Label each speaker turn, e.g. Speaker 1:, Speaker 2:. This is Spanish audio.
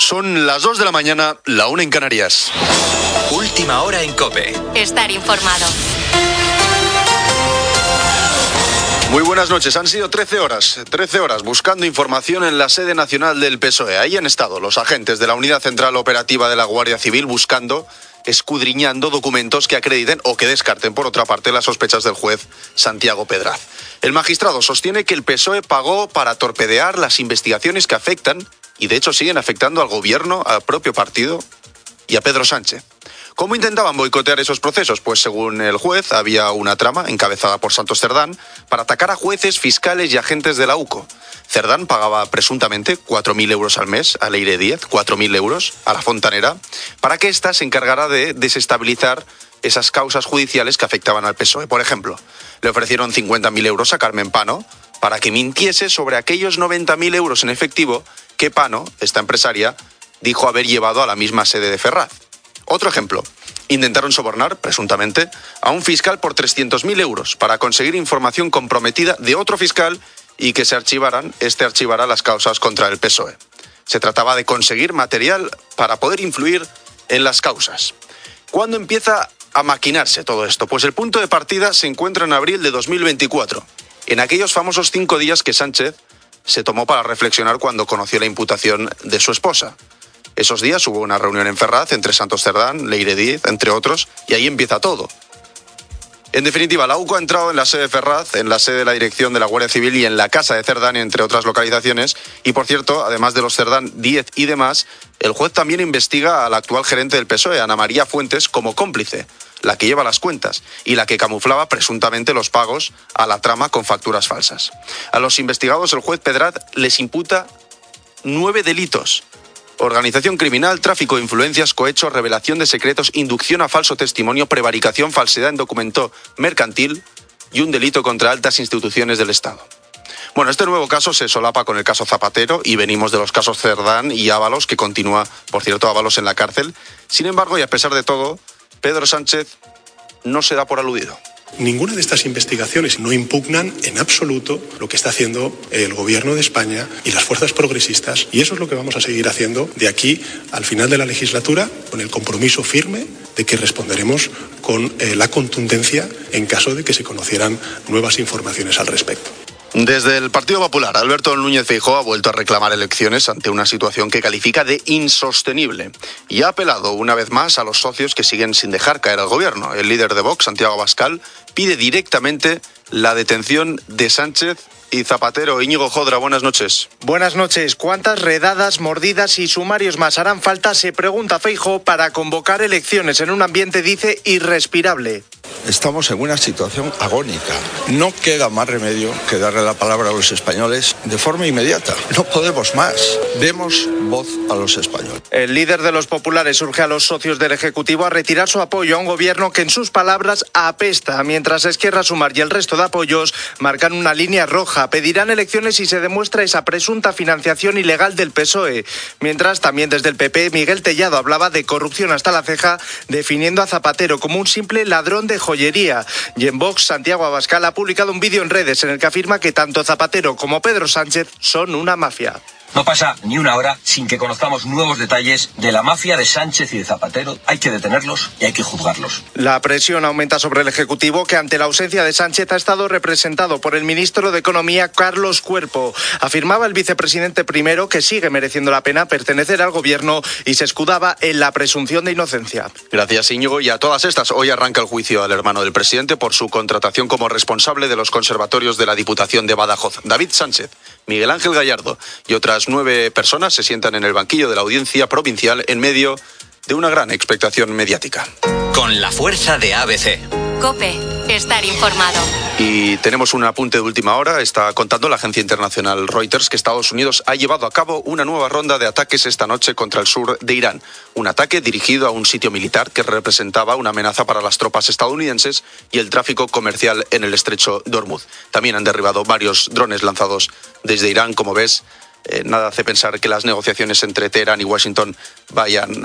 Speaker 1: Son las 2 de la mañana, la 1 en Canarias.
Speaker 2: Última hora en COPE.
Speaker 3: Estar informado.
Speaker 1: Muy buenas noches. Han sido 13 horas buscando información en la sede nacional del PSOE. Ahí han estado los agentes de la Unidad Central Operativa de la Guardia Civil buscando, escudriñando documentos que acrediten o que descarten, por otra parte, las sospechas del juez Santiago Pedraz. El magistrado sostiene que el PSOE pagó para torpedear las investigaciones que afectan, y de hecho siguen afectando al gobierno, al propio partido y a Pedro Sánchez. ¿Cómo intentaban boicotear esos procesos? Pues según el juez, había una trama encabezada por Santos Cerdán para atacar a jueces, fiscales y agentes de la UCO. Cerdán pagaba presuntamente 4.000 euros al mes a Leire Díez, 4.000 euros a la fontanera, para que ésta se encargara de desestabilizar esas causas judiciales que afectaban al PSOE. Por ejemplo, le ofrecieron 50.000 euros a Carmen Pano para que mintiese sobre aquellos 90.000 euros en efectivo que Pano, esta empresaria, dijo haber llevado a la misma sede de Ferraz. Otro ejemplo, intentaron sobornar, presuntamente, a un fiscal por 300.000 euros para conseguir información comprometida de otro fiscal y que archivara las causas contra el PSOE. Se trataba de conseguir material para poder influir en las causas. ¿Cuándo empieza a maquinarse todo esto? Pues el punto de partida se encuentra en abril de 2024, en aquellos famosos 5 días que Sánchez se tomó para reflexionar cuando conoció la imputación de su esposa. Esos días hubo una reunión en Ferraz entre Santos Cerdán, Leire Díez, entre otros, y ahí empieza todo. En definitiva, la UCO ha entrado en la sede de Ferraz, en la sede de la Dirección de la Guardia Civil y en la casa de Cerdán, entre otras localizaciones. Y, por cierto, además de los Cerdán, Díez y demás, el juez también investiga a la actual gerente del PSOE, Ana María Fuentes, como cómplice, la que lleva las cuentas y la que camuflaba presuntamente los pagos a la trama con facturas falsas. A los investigados, el juez Pedraz les imputa 9 delitos. Organización criminal, tráfico de influencias, cohecho, revelación de secretos, inducción a falso testimonio, prevaricación, falsedad en documento mercantil y un delito contra altas instituciones del Estado. Bueno, este nuevo caso se solapa con el caso Zapatero y venimos de los casos Cerdán y Ábalos, que continúa, por cierto, Ábalos en la cárcel. Sin embargo, y a pesar de todo, Pedro Sánchez no se da por aludido.
Speaker 4: Ninguna de estas investigaciones no impugnan en absoluto lo que está haciendo el Gobierno de España y las fuerzas progresistas, y eso es lo que vamos a seguir haciendo de aquí al final de la legislatura, con el compromiso firme de que responderemos con la contundencia en caso de que se conocieran nuevas informaciones al respecto.
Speaker 1: Desde el Partido Popular, Alberto Núñez Feijóo ha vuelto a reclamar elecciones ante una situación que califica de insostenible y ha apelado una vez más a los socios que siguen sin dejar caer al gobierno. El líder de Vox, Santiago Abascal, pide directamente la detención de Sánchez y Zapatero. Íñigo Jodra, buenas noches.
Speaker 5: Buenas noches. ¿Cuántas redadas, mordidas y sumarios más harán falta? Se pregunta Feijóo para convocar elecciones en un ambiente, dice, irrespirable.
Speaker 6: Estamos en una situación agónica. No queda más remedio que darle la palabra a los españoles de forma inmediata. No podemos más. Demos voz a los españoles.
Speaker 5: El líder de los populares urge a los socios del Ejecutivo a retirar su apoyo a un gobierno que en sus palabras apesta, mientras Esquerra, Sumar y el resto de apoyos marcan una línea roja. Pedirán elecciones si se demuestra esa presunta financiación ilegal del PSOE. Mientras, también desde el PP, Miguel Tellado hablaba de corrupción hasta la ceja, definiendo a Zapatero como un simple ladrón de joyería. Y en Vox, Santiago Abascal ha publicado un vídeo en redes en el que afirma que tanto Zapatero como Pedro Sánchez son una mafia.
Speaker 7: No pasa ni una hora sin que conozcamos nuevos detalles de la mafia de Sánchez y de Zapatero. Hay que detenerlos y hay que juzgarlos.
Speaker 5: La presión aumenta sobre el Ejecutivo, que ante la ausencia de Sánchez ha estado representado por el ministro de Economía, Carlos Cuerpo. Afirmaba el vicepresidente primero que sigue mereciendo la pena pertenecer al gobierno y se escudaba en la presunción de inocencia.
Speaker 1: Gracias, Íñigo. Y a todas estas, hoy arranca el juicio al hermano del presidente por su contratación como responsable de los conservatorios de la Diputación de Badajoz. David Sánchez, Miguel Ángel Gallardo y otras 9 personas se sientan en el banquillo de la Audiencia Provincial en medio de una gran expectación mediática.
Speaker 2: Con la fuerza de ABC.
Speaker 3: COPE. Estar informado.
Speaker 1: Y tenemos un apunte de última hora. Está contando la agencia internacional Reuters que Estados Unidos ha llevado a cabo una nueva ronda de ataques esta noche contra el sur de Irán. Un ataque dirigido a un sitio militar que representaba una amenaza para las tropas estadounidenses y el tráfico comercial en el estrecho de Hormuz. También han derribado varios drones lanzados desde Irán. Como ves, nada hace pensar que las negociaciones entre Teherán y Washington vayan